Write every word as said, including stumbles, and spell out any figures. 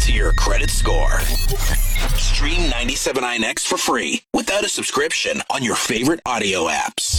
to your credit score. Stream ninety-seven point nine X for free without a subscription on your favorite audio apps.